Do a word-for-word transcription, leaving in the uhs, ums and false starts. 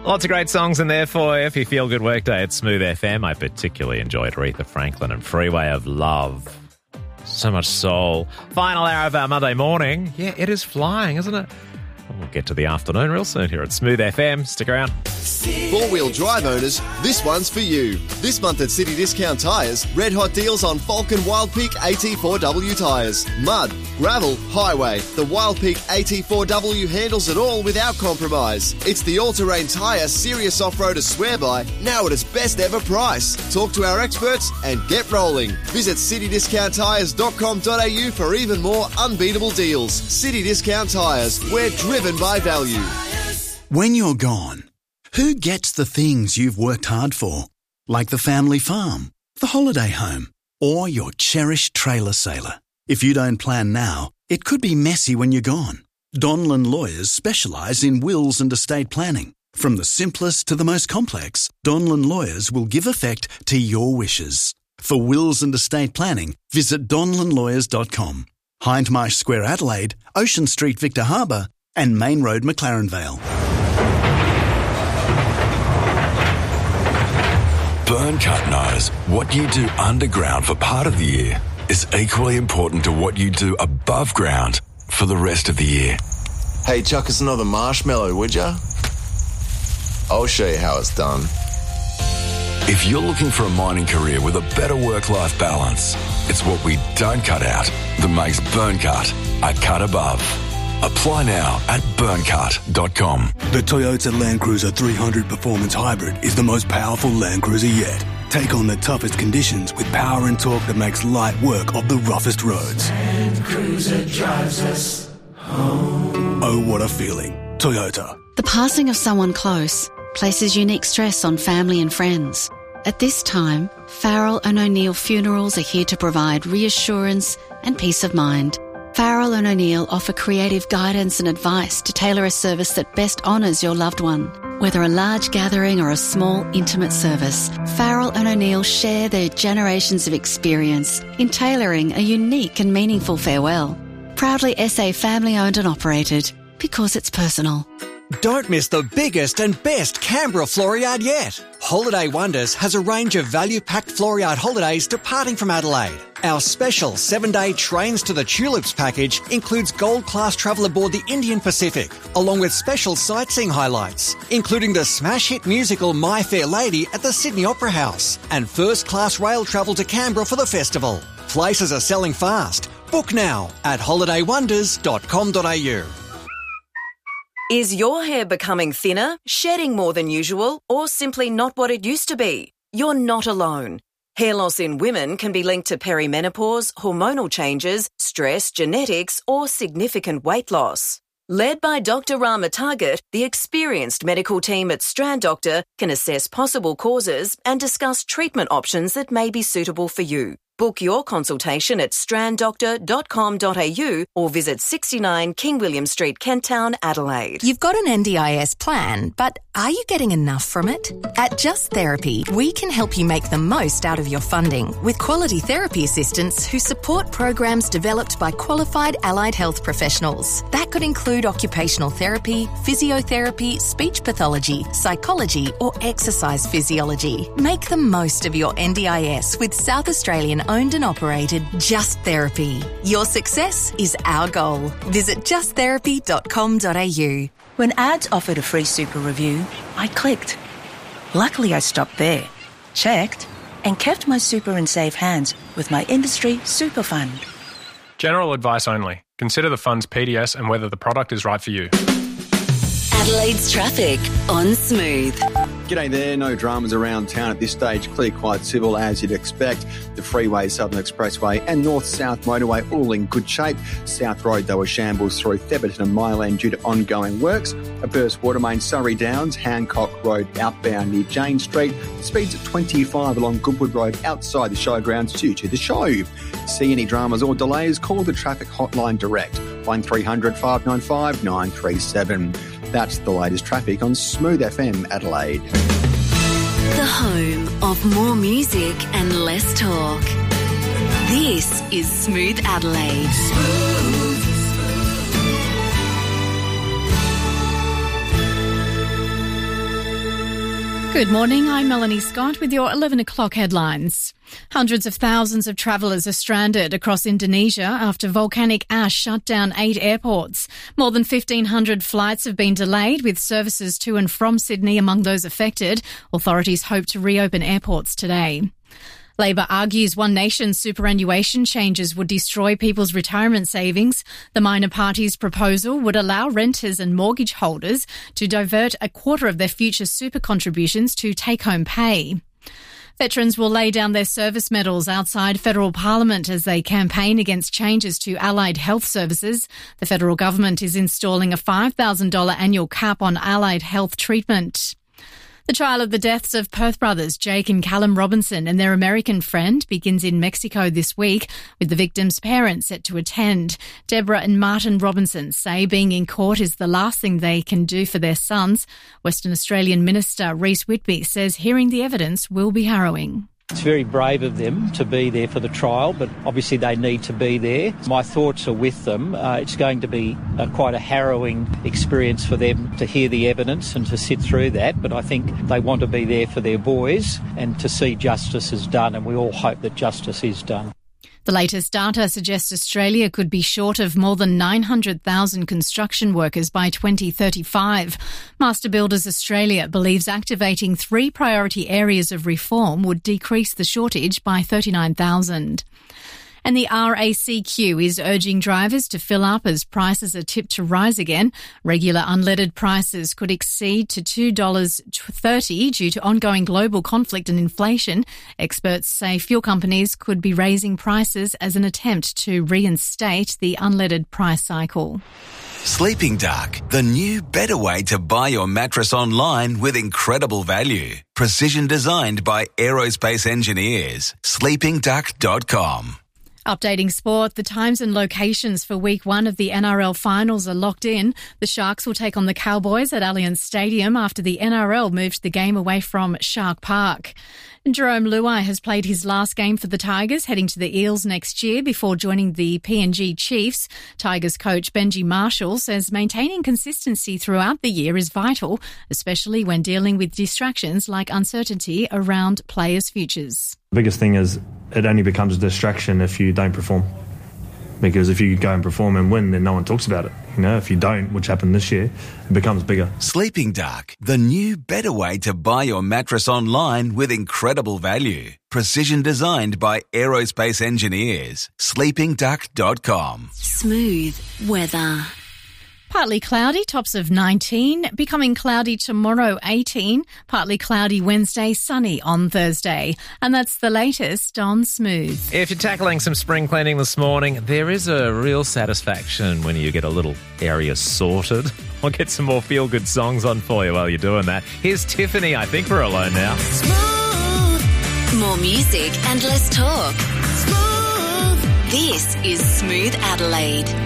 Lots of great songs in there for you if you feel good workday at Smooth F M. I particularly enjoyed Aretha Franklin and Freeway of Love. So much soul. Final hour of our Monday morning. Yeah, it is flying, isn't it? We'll get to the afternoon real soon here at Smooth F M. Stick around. Four-wheel drive owners, this one's for you. This month at City Discount Tyres, red hot deals on Falcon Wild Peak A T four W tyres. Mud, gravel, highway. The Wild Peak A T four W handles it all without compromise. It's the all-terrain tyre serious off-roaders swear by, now at its best ever price. Talk to our experts and get rolling. Visit city discount tyres dot com dot a u for even more unbeatable deals. City Discount Tyres, we're driven by value. When you're gone, who gets the things you've worked hard for? Like the family farm, the holiday home, or your cherished trailer sailor. If you don't plan now, it could be messy when you're gone. Donlan Lawyers specialise in wills and estate planning. From the simplest to the most complex, Donlan Lawyers will give effect to your wishes. For wills and estate planning, visit donlan lawyers dot com. Hindmarsh Square, Adelaide, Ocean Street, Victor Harbour, and Main Road, McLaren Vale. Burncut knows what you do underground for part of the year is equally important to what you do above ground for the rest of the year. Hey, chuck us another marshmallow, would ya? I'll show you how it's done. If you're looking for a mining career with a better work-life balance, it's what we don't cut out that makes Burncut a cut above. Apply now at burncut dot com. The Toyota Land Cruiser three hundred Performance Hybrid is the most powerful Land Cruiser yet. Take on the toughest conditions with power and torque that makes light work of the roughest roads. Land Cruiser drives us home. Oh, what a feeling. Toyota. The passing of someone close places unique stress on family and friends. At this time, Farrell and O'Neill Funerals are here to provide reassurance and peace of mind. Farrell and O'Neill offer creative guidance and advice to tailor a service that best honours your loved one. Whether a large gathering or a small, intimate service, Farrell and O'Neill share their generations of experience in tailoring a unique and meaningful farewell. Proudly S A family-owned and operated, because it's personal. Don't miss the biggest and best Canberra Floriade yet. Holiday Wonders has a range of value-packed Floriade holidays departing from Adelaide. Our special seven-day Trains to the Tulips package includes gold-class travel aboard the Indian Pacific, along with special sightseeing highlights, including the smash hit musical My Fair Lady at the Sydney Opera House, and first-class rail travel to Canberra for the festival. Places are selling fast. Book now at holiday wonders dot com dot a u. Is your hair becoming thinner, shedding more than usual, or simply not what it used to be? You're not alone. Hair loss in women can be linked to perimenopause, hormonal changes, stress, genetics, or significant weight loss. Led by Doctor Rama Target, the experienced medical team at Strand Doctor can assess possible causes and discuss treatment options that may be suitable for you. Book your consultation at strand doctor dot com dot a u or visit sixty-nine King William Street, Kent Town, Adelaide. You've got an N D I S plan, but are you getting enough from it? At Just Therapy, we can help you make the most out of your funding with quality therapy assistants who support programs developed by qualified allied health professionals. That could include occupational therapy, physiotherapy, speech pathology, psychology, or exercise physiology. Make the most of your N D I S with South Australian owned and operated Just Therapy. Your success is our goal. Visit just therapy dot com dot a u. When ads offered a free super review, I clicked. Luckily, I stopped there, checked, and kept my super in safe hands with my industry super fund. General advice only. Consider the fund's P D S and whether the product is right for you. Adelaide's traffic on Smooth. G'day there, no dramas around town at this stage, clear quite civil as you'd expect. The freeway, Southern Expressway and North-South Motorway all in good shape. South Road though a shambles through Theberton and Myland due to ongoing works. A burst water main Surrey Downs, Hancock Road outbound near Jane Street. Speeds at twenty-five along Goodwood Road outside the showgrounds due to the show. See any dramas or delays, call the traffic hotline direct, one three hundred five nine five nine three seven. That's the latest traffic on Smooth F M Adelaide. The home of more music and less talk. This is Smooth Adelaide. Smooth. Smooth. Good morning, I'm Melanie Scott with your eleven o'clock headlines. Hundreds of thousands of travellers are stranded across Indonesia after volcanic ash shut down eight airports. More than fifteen hundred flights have been delayed, with services to and from Sydney among those affected. Authorities hope to reopen airports today. Labor argues One Nation's superannuation changes would destroy people's retirement savings. The minor party's proposal would allow renters and mortgage holders to divert a quarter of their future super contributions to take-home pay. Veterans will lay down their service medals outside federal parliament as they campaign against changes to allied health services. The federal government is installing a five thousand dollars annual cap on allied health treatment. The trial of the deaths of Perth brothers Jake and Callum Robinson and their American friend begins in Mexico this week, with the victims' parents set to attend. Deborah and Martin Robinson say being in court is the last thing they can do for their sons. Western Australian Minister Reece Whitby says hearing the evidence will be harrowing. It's very brave of them to be there for the trial, but obviously they need to be there. My thoughts are with them. Uh, it's going to be uh, quite a harrowing experience for them to hear the evidence and to sit through that, but I think they want to be there for their boys and to see justice is done, and we all hope that justice is done. The latest data suggests Australia could be short of more than nine hundred thousand construction workers by twenty thirty-five. Master Builders Australia believes activating three priority areas of reform would decrease the shortage by thirty-nine thousand. And the R A C Q is urging drivers to fill up as prices are tipped to rise again. Regular unleaded prices could exceed to two dollars thirty due to ongoing global conflict and inflation. Experts say fuel companies could be raising prices as an attempt to reinstate the unleaded price cycle. Sleeping Dark, the new better way to buy your mattress online with incredible value. Precision designed by aerospace engineers. sleeping duck dot com. Updating sport, the times and locations for week one of the N R L finals are locked in. The Sharks will take on the Cowboys at Allianz Stadium after the N R L moved the game away from Shark Park. Jerome Luai has played his last game for the Tigers, heading to the Eels next year before joining the P N G Chiefs. Tigers coach Benji Marshall says maintaining consistency throughout the year is vital, especially when dealing with distractions like uncertainty around players' futures. The biggest thing is it only becomes a distraction if you don't perform. Because if you go and perform and win, then no one talks about it. You know, if you don't, which happened this year, it becomes bigger. Sleeping Dark, the new better way to buy your mattress online with incredible value. Precision designed by aerospace engineers. sleeping duck dot com. Smooth weather. Partly cloudy, tops of nineteen. Becoming cloudy tomorrow, eighteen. Partly cloudy Wednesday, sunny on Thursday. And that's the latest on Smooth. If you're tackling some spring cleaning this morning, there is a real satisfaction when you get a little area sorted. I'll get some more feel-good songs on for you while you're doing that. Here's Tiffany. I think we're alone now. Smooth. More music and less talk. Smooth. This is Smooth Adelaide.